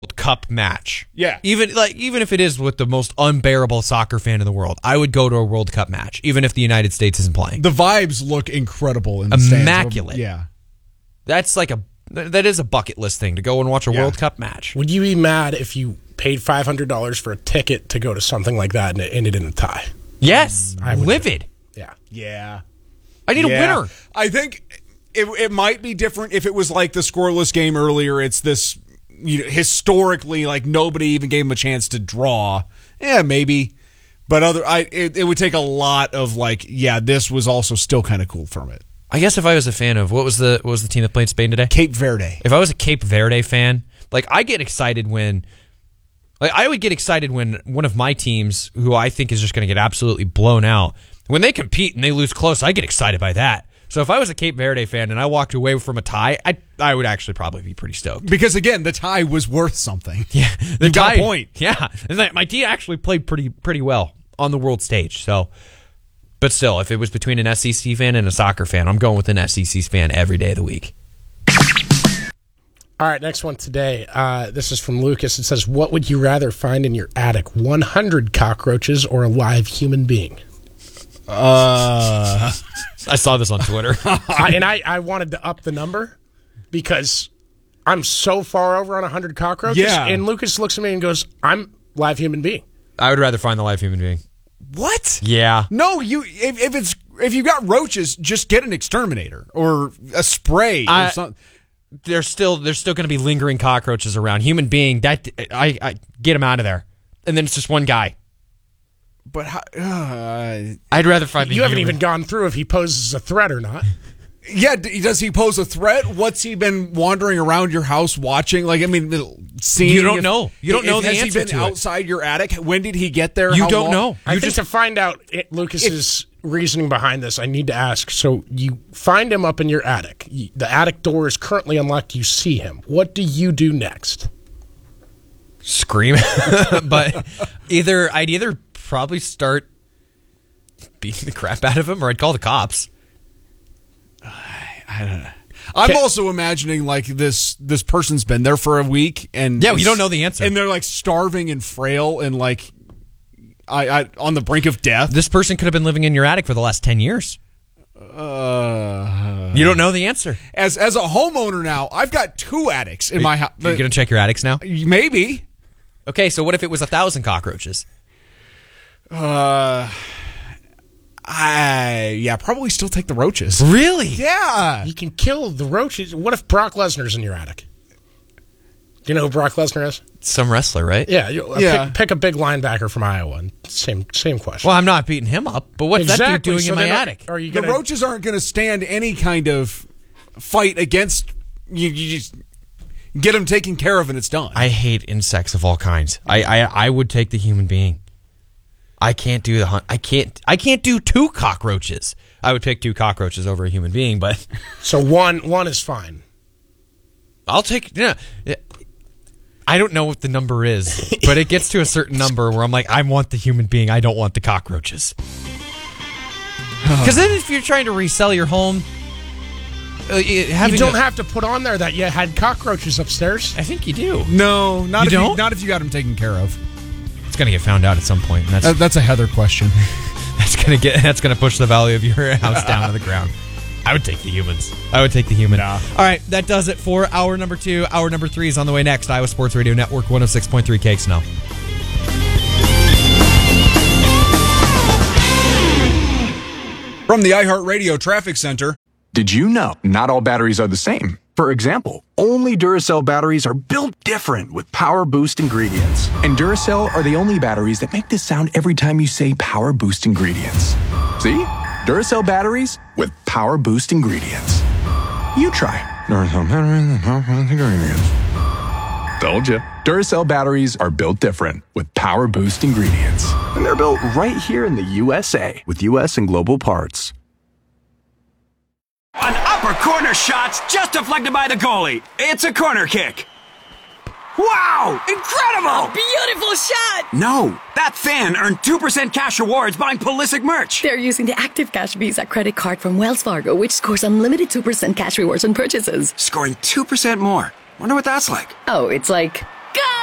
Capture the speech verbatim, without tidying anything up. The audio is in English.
Cup match. Yeah. Even like even if it is with the most unbearable soccer fan in the world, I would go to a World Cup match, even if the United States isn't playing. The vibes look incredible in the Immaculate. stands. Yeah. That's like a that is a bucket list thing to go and watch a Yeah. World Cup match. Would you be mad if you paid five hundred dollars for a ticket to go to something like that and it ended in a tie? Yes. I would Livid. Yeah. Yeah. I need Yeah. a winner. I think it, it might be different if it was like the scoreless game earlier. It's this, you know, historically, like nobody even gave him a chance to draw. Yeah, maybe. But other, I it, it would take a lot of like, yeah, this was also still kind of cool from it. I guess if I was a fan of what was the what was the team that played Spain today? Cape Verde. If I was a Cape Verde fan, like I get excited when like I would get excited when one of my teams, who I think is just going to get absolutely blown out, when they compete and they lose close, I get excited by that. So if I was a Cape Verde fan and I walked away from a tie, I I would actually probably be pretty stoked. Because again, the tie was worth something. Yeah, the You got tie a point. Yeah, and like, my team actually played pretty pretty well on the world stage. So, but still, if it was between an S E C fan and a soccer fan, I'm going with an S E C fan every day of the week. All right, next one today. Uh, this is from Lucas. It says, what would you rather find in your attic, one hundred cockroaches or a live human being? Uh, I saw this on Twitter. I, and I, I wanted to up the number because I'm so far over on one hundred cockroaches. Yeah. And Lucas looks at me and goes, I'm live human being. I would rather find the live human being. what? Yeah. No, you. If, if it's if you got roaches, just get an exterminator or a spray I- or something. There's still there's still going to be lingering cockroaches around. Human being, that I, I get him out of there, and then it's just one guy. But how, uh, I'd rather find the You haven't human. even gone through if he poses a threat or not. yeah, d- does he pose a threat? What's he been wandering around your house watching? Like, I mean, seeing. You don't if- know. You don't if- know the has answer he been to it. outside your attic? When did he get there? You How don't long? know. I You think just to find out it, Lucas's reasoning behind this, I need to ask. So you find him up in your attic. You, the attic door is currently unlocked. You see him. What do you do next? scream. But either I'd either probably start beating the crap out of him, or I'd call the cops. I don't know. I'm also imagining like this this person's been there for a week and Yeah, we don't know the answer. and they're like starving and frail and like I, I on the brink of death. This person could have been living in your attic for the last ten years. Uh, You don't know the answer. as as a homeowner now, I've got two attics in my house. You're going to check your attics now? Maybe. Okay, so what if it was a thousand cockroaches? Uh, I yeah, probably still take the roaches. Really? Yeah. You can kill the roaches. What if Brock Lesnar's in your attic? Do you know who Brock Lesnar is? Some wrestler, right? Yeah, you, uh, Yeah. Pick, pick a big linebacker from Iowa. And same same question. Well, I'm not beating him up, but what's that dude doing So in my then are- attic? Are you The gonna, roaches aren't going to stand any kind of fight against you. You just get them taken care of and it's done. I hate insects of all kinds. I, I I would take the human being. I can't do the hunt. I can't. I can't do two cockroaches. I would pick two cockroaches over a human being, but So one one is fine. I'll take. Yeah, I don't know what the number is, but it gets to a certain number where I'm like, I want the human being. I don't want the cockroaches. Because then, if you're trying to resell your home, uh, it- having You don't a- have to put on there that you had cockroaches upstairs. I think you do. no, not You if don't? you not if you got them taken care of. It's gonna get found out at some point. And that's That, that's a Heather question. That's gonna get. That's gonna push the value of your house down to the ground. I would take the humans. I would take the human. Nah. All right, that does it for hour number two. Hour number three is on the way next. Iowa Sports Radio Network, one oh six point three K X N O. From the iHeartRadio Traffic Center. Did you know not all batteries are the same? For example, only Duracell batteries are built different with Power Boost ingredients. And Duracell are the only batteries that make this sound every time you say Power Boost ingredients. See? Duracell batteries with Power Boost ingredients. You try. Duracell batteries with Power Boost ingredients. Told you. Duracell batteries are built different with Power Boost ingredients. And they're built right here in the U S A with U S and global parts. An upper corner shot's just deflected by the goalie. It's a corner kick. Wow! Incredible! Beautiful shot! No, that fan earned two percent cash rewards buying Pulisic merch. They're using the Active Cash Visa credit card from Wells Fargo, which scores unlimited two percent cash rewards on purchases. Scoring two percent more. Wonder what that's like. Oh, it's like Go!